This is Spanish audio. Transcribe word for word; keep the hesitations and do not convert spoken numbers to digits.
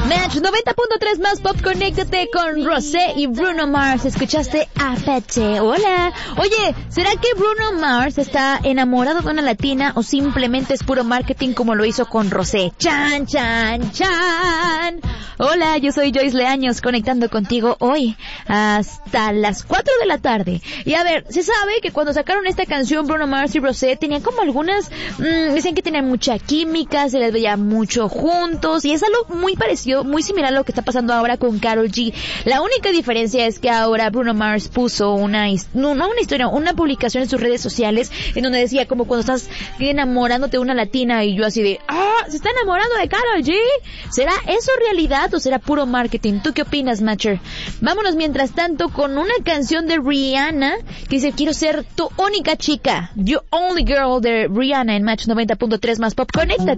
Match noventa punto tres más pop, conéctate con Rosé y Bruno Mars. Escuchaste a Pete. Hola. Oye, ¿será que Bruno Mars está enamorado de una latina o simplemente es puro marketing como lo hizo con Rosé? Chan, chan, chan. Hola, yo soy Joyce Leaños, conectando contigo hoy hasta las cuatro de la tarde. Y a ver, se sabe que cuando sacaron esta canción Bruno Mars y Rosé tenían como algunas, mmm, dicen que tenían mucha química, se les veía mucho juntos y es algo muy parecido, muy similar a lo que está pasando ahora con Karol G. La única diferencia es que ahora Bruno Mars puso una, no, no una historia, una publicación en sus redes sociales en donde decía como cuando estás enamorándote de una latina y yo así de, ah, se está enamorando de Karol G. ¿Será eso realidad o será puro marketing? ¿Tú qué opinas, Matcher? Vámonos mientras tanto con una canción de Rihanna que dice, quiero ser tu única chica. You Only Girl de Rihanna en Match noventa punto tres más pop. Conéctate.